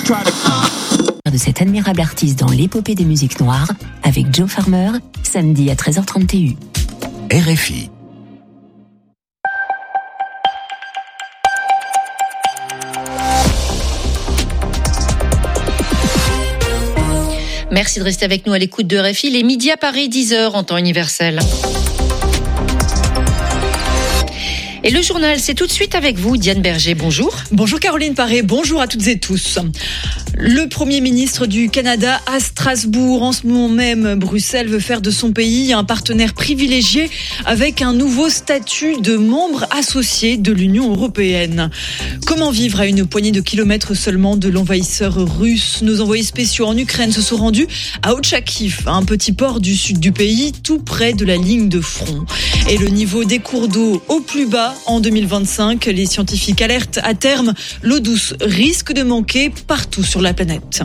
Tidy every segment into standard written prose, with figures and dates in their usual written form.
De cet admirable artiste dans l'épopée des musiques noires avec Joe Farmer, samedi à 13h30 TU. RFI. Merci de rester avec nous à l'écoute de RFI. Les midis à Paris, 10h en temps universel. Et le journal, c'est tout de suite avec vous, Diane Berger. Bonjour. Bonjour Caroline Paré, bonjour à toutes et tous. Le Premier ministre du Canada à Strasbourg. En ce moment même, Bruxelles veut faire de son pays un partenaire privilégié avec un nouveau statut de membre associé de l'Union européenne. Comment vivre à une poignée de kilomètres seulement de l'envahisseur russe ? Nos envoyés spéciaux en Ukraine se sont rendus à Ochakiv, un petit port du sud du pays, tout près de la ligne de front. Et le niveau des cours d'eau au plus bas en 2025. Les scientifiques alertent à terme, l'eau douce risque de manquer partout sur la planète.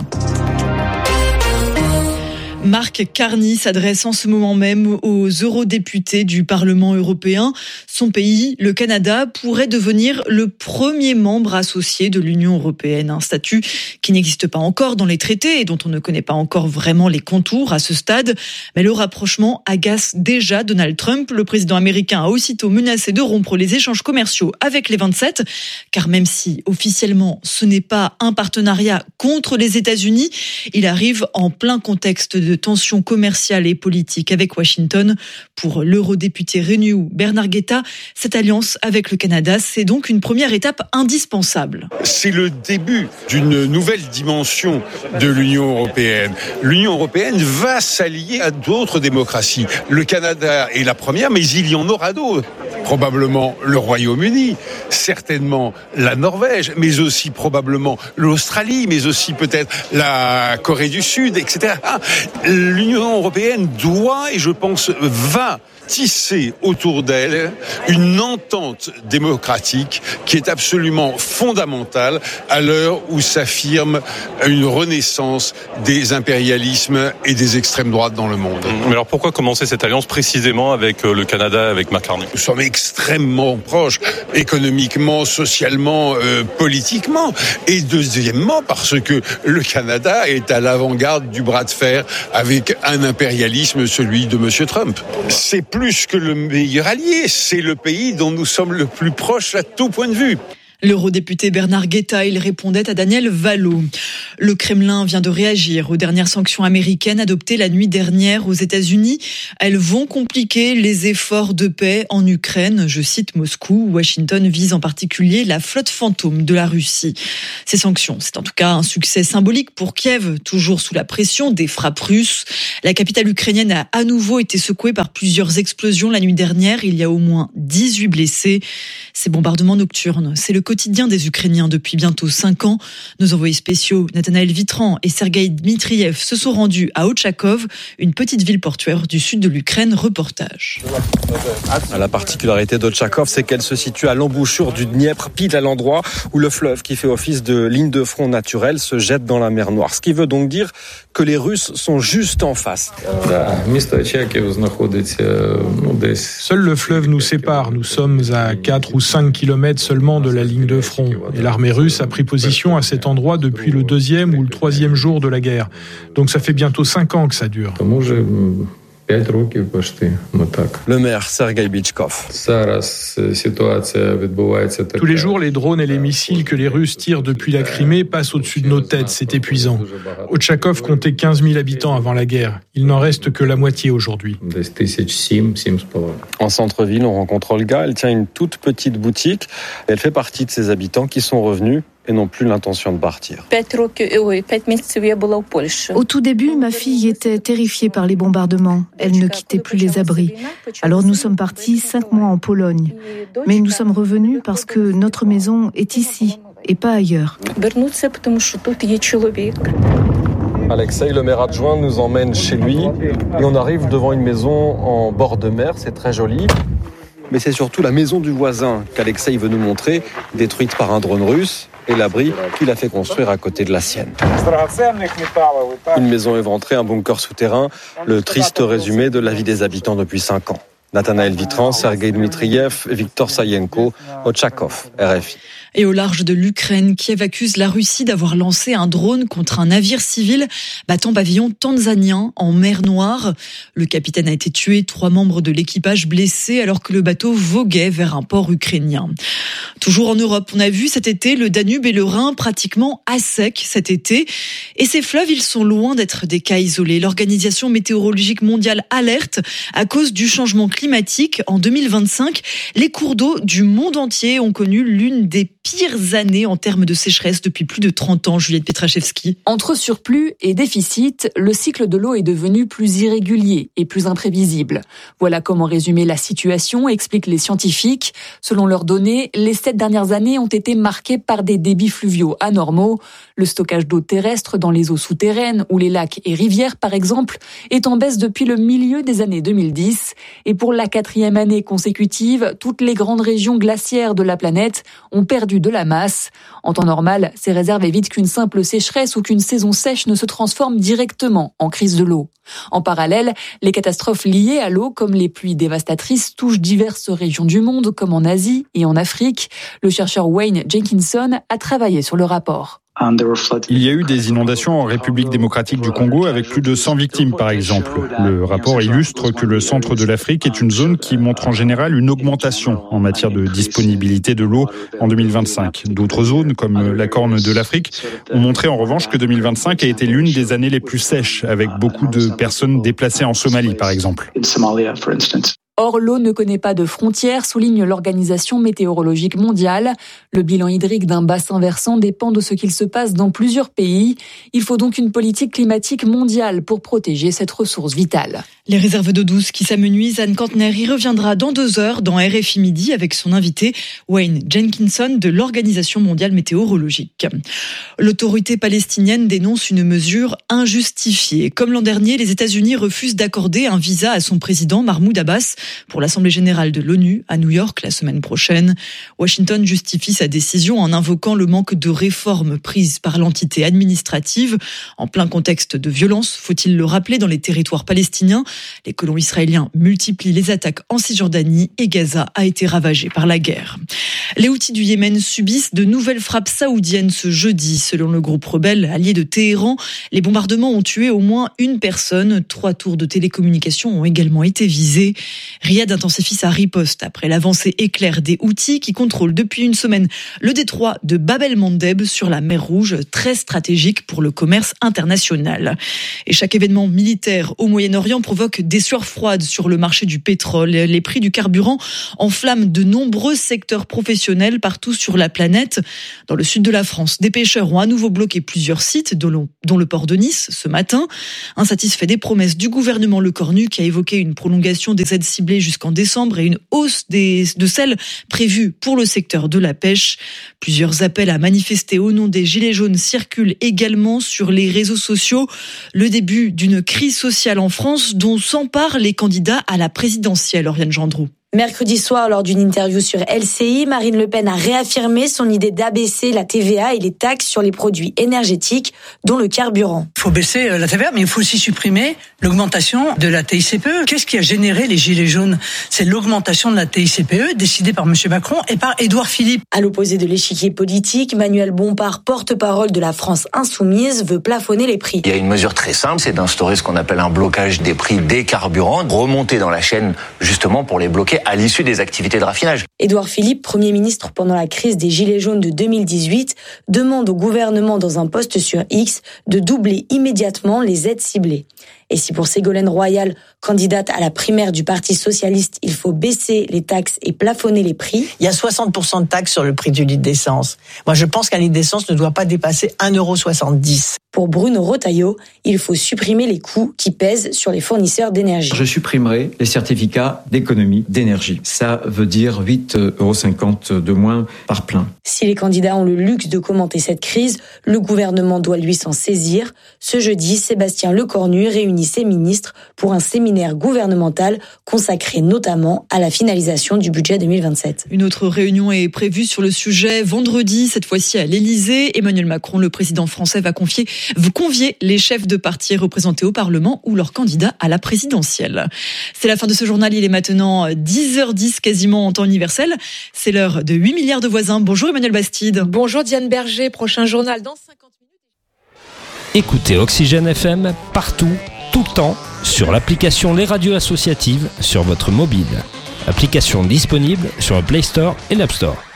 Mark Carney s'adresse en ce moment même aux eurodéputés du Parlement européen. Son pays, le Canada, pourrait devenir le premier membre associé de l'Union européenne. Un statut qui n'existe pas encore dans les traités et dont on ne connaît pas encore vraiment les contours à ce stade. Mais le rapprochement agace déjà Donald Trump. Le président américain a aussitôt menacé de rompre les échanges commerciaux avec les 27. Car même si officiellement ce n'est pas un partenariat contre les États-Unis, il arrive en plein contexte de tensions commerciales et politiques avec Washington. Pour l'eurodéputé Renew Bernard Guetta, cette alliance avec le Canada, c'est donc une première étape indispensable. C'est le début d'une nouvelle dimension de l'Union européenne. L'Union européenne va s'allier à d'autres démocraties. Le Canada est la première, mais il y en aura d'autres. Probablement le Royaume-Uni, certainement la Norvège, mais aussi probablement l'Australie, mais aussi peut-être la Corée du Sud, etc. L'Union européenne doit, et je pense va, tisser autour d'elle une entente démocratique qui est absolument fondamentale à l'heure où s'affirme une renaissance des impérialismes et des extrêmes droites dans le monde. Mais alors pourquoi commencer cette alliance précisément avec le Canada, avec Mark Carney ? Nous sommes extrêmement proches, économiquement, socialement, politiquement. Et deuxièmement, parce que le Canada est à l'avant-garde du bras de fer avec un impérialisme, celui de M. Trump. C'est plus que le meilleur allié, c'est le pays dont nous sommes le plus proches à tout point de vue. L'eurodéputé Bernard Guetta, il répondait à Daniel Valo. Le Kremlin vient de réagir aux dernières sanctions américaines adoptées la nuit dernière aux États-Unis. Elles vont compliquer les efforts de paix en Ukraine. Je cite Moscou. Washington vise en particulier la flotte fantôme de la Russie. Ces sanctions, c'est en tout cas un succès symbolique pour Kiev, toujours sous la pression des frappes russes. La capitale ukrainienne a à nouveau été secouée par plusieurs explosions la nuit dernière. Il y a au moins 18 blessés. Ces bombardements nocturnes, c'est le quotidien des Ukrainiens depuis bientôt 5 ans. Nos envoyés spéciaux, Nathanaël Vitran et Sergueï Dmitriev, se sont rendus à Ochakov, une petite ville portuaire du sud de l'Ukraine. Reportage. La particularité d'Ochakov, c'est qu'elle se situe à l'embouchure du Dniepr, pile à l'endroit où le fleuve qui fait office de ligne de front naturelle se jette dans la mer Noire. Ce qui veut donc dire que les Russes sont juste en face. Seul le fleuve nous sépare. Nous sommes à 4 ou 5 kilomètres seulement de la ligne de front. Et l'armée russe a pris position à cet endroit depuis le 2e ou le 3e jour de la guerre. Donc ça fait bientôt 5 ans que ça dure. Le maire Sergueï Bichkov. Tous les jours, les drones et les missiles que les Russes tirent depuis la Crimée passent au-dessus de nos têtes. C'est épuisant. Ochakov comptait 15 000 habitants avant la guerre. Il n'en reste que la moitié aujourd'hui. En centre-ville, on rencontre Olga. Elle tient une toute petite boutique. Elle fait partie de ces habitants qui sont revenus et n'ont plus l'intention de partir. Au tout début, ma fille était terrifiée par les bombardements. Elle ne quittait plus les abris. Alors nous sommes partis 5 mois en Pologne. Mais nous sommes revenus parce que notre maison est ici et pas ailleurs. Alexei, le maire adjoint, nous emmène chez lui et on arrive devant une maison en bord de mer. C'est très joli. Mais c'est surtout la maison du voisin qu'Alexei veut nous montrer, détruite par un drone russe, et l'abri qu'il a fait construire à côté de la sienne. Une maison éventrée, un bunker souterrain, le triste résumé de la vie des habitants depuis 5 ans. Nathanaël Vitran, Sergei Dmitriev, Viktor Sayenko, Ochakov, RFI. Et au large de l'Ukraine, Kiev accuse la Russie d'avoir lancé un drone contre un navire civil battant pavillon tanzanien en mer Noire. Le capitaine a été tué, 3 membres de l'équipage blessés alors que le bateau voguait vers un port ukrainien. Toujours en Europe, on a vu cet été le Danube et le Rhin pratiquement à sec cet été. Et ces fleuves, ils sont loin d'être des cas isolés. L'Organisation météorologique mondiale alerte à cause du changement climatique. En 2025, les cours d'eau du monde entier ont connu l'une des pires années en termes de sécheresse depuis plus de 30 ans, Juliette Petraszewski. Entre surplus et déficit, le cycle de l'eau est devenu plus irrégulier et plus imprévisible. Voilà comment résumer la situation, expliquent les scientifiques. Selon leurs données, les 7 dernières années ont été marquées par des débits fluviaux anormaux. Le stockage d'eau terrestre dans les eaux souterraines ou les lacs et rivières, par exemple, est en baisse depuis le milieu des années 2010. Et pour la 4e année consécutive, toutes les grandes régions glaciaires de la planète ont perdu de la masse. En temps normal, ces réserves évitent qu'une simple sécheresse ou qu'une saison sèche ne se transforme directement en crise de l'eau. En parallèle, les catastrophes liées à l'eau, comme les pluies dévastatrices, touchent diverses régions du monde, comme en Asie et en Afrique. Le chercheur Wayne Jenkinson a travaillé sur le rapport. Il y a eu des inondations en République démocratique du Congo avec plus de 100 victimes par exemple. Le rapport illustre que le centre de l'Afrique est une zone qui montre en général une augmentation en matière de disponibilité de l'eau en 2025. D'autres zones, comme la Corne de l'Afrique, ont montré en revanche que 2025 a été l'une des années les plus sèches, avec beaucoup de personnes déplacées en Somalie par exemple. Or, l'eau ne connaît pas de frontières, souligne l'Organisation météorologique mondiale. Le bilan hydrique d'un bassin versant dépend de ce qu'il se passe dans plusieurs pays. Il faut donc une politique climatique mondiale pour protéger cette ressource vitale. Les réserves d'eau douce qui s'amenuisent, Anne Kantner y reviendra dans 2 heures dans RFI Midi avec son invité Wayne Jenkinson de l'Organisation mondiale météorologique. L'autorité palestinienne dénonce une mesure injustifiée. Comme l'an dernier, les États-Unis refusent d'accorder un visa à son président Mahmoud Abbas pour l'Assemblée générale de l'ONU à New York la semaine prochaine. Washington justifie sa décision en invoquant le manque de réformes prises par l'entité administrative. En plein contexte de violence, faut-il le rappeler, dans les territoires palestiniens, les colons israéliens multiplient les attaques en Cisjordanie et Gaza a été ravagée par la guerre. Les Houthis du Yémen subissent de nouvelles frappes saoudiennes ce jeudi. Selon le groupe rebelle allié de Téhéran, les bombardements ont tué au moins une personne. 3 tours de télécommunications ont également été visés. Riyad intensifie sa riposte après l'avancée éclair des Houthis qui contrôlent depuis une semaine le détroit de Bab el-Mandeb sur la mer Rouge, très stratégique pour le commerce international. Et chaque événement militaire au Moyen-Orient provoque des sueurs froides sur le marché du pétrole. Les prix du carburant enflamment de nombreux secteurs professionnels partout sur la planète. Dans le sud de la France, des pêcheurs ont à nouveau bloqué plusieurs sites, dont le port de Nice ce matin. Insatisfait des promesses du gouvernement Lecornu qui a évoqué une prolongation des aides ciblées jusqu'en décembre et une hausse de celles prévues pour le secteur de la pêche. Plusieurs appels à manifester au nom des Gilets jaunes circulent également sur les réseaux sociaux. Le début d'une crise sociale en France dont s'emparent les candidats à la présidentielle, Oriane Gendroux. Mercredi soir, lors d'une interview sur LCI, Marine Le Pen a réaffirmé son idée d'abaisser la TVA et les taxes sur les produits énergétiques, dont le carburant. Il faut baisser la TVA, mais il faut aussi supprimer l'augmentation de la TICPE. Qu'est-ce qui a généré les Gilets jaunes ? C'est l'augmentation de la TICPE décidée par M. Macron et par Édouard Philippe. À l'opposé de l'échiquier politique, Manuel Bompard, porte-parole de la France insoumise, veut plafonner les prix. Il y a une mesure très simple, c'est d'instaurer ce qu'on appelle un blocage des prix des carburants, remonter dans la chaîne justement pour les bloquer à l'issue des activités de raffinage. Édouard Philippe, Premier ministre pendant la crise des Gilets jaunes de 2018, demande au gouvernement dans un post sur X de doubler immédiatement les aides ciblées. Et si pour Ségolène Royal, candidate à la primaire du Parti socialiste, il faut baisser les taxes et plafonner les prix. Il y a 60% de taxes sur le prix du litre d'essence. Moi, je pense qu'un litre d'essence ne doit pas dépasser 1,70 €. Pour Bruno Retailleau, il faut supprimer les coûts qui pèsent sur les fournisseurs d'énergie. Je supprimerai les certificats d'économie d'énergie. Ça veut dire 8,50 € de moins par plein. Si les candidats ont le luxe de commenter cette crise, le gouvernement doit lui s'en saisir. Ce jeudi, Sébastien Lecornu réunit réunit ses ministres pour un séminaire gouvernemental consacré notamment à la finalisation du budget 2027. Une autre réunion est prévue sur le sujet vendredi, cette fois-ci à l'Élysée. Emmanuel Macron, le président français, va convier les chefs de partis représentés au Parlement ou leurs candidats à la présidentielle. C'est la fin de ce journal, il est maintenant 10h10 quasiment en temps universel. C'est l'heure de 8 milliards de voisins. Bonjour Emmanuel Bastide. Bonjour Diane Berger, prochain journal dans 50 minutes. Écoutez Oxygène FM partout, tout le temps, sur l'application Les Radios Associatives sur votre mobile. Application disponible sur le Play Store et l'App Store.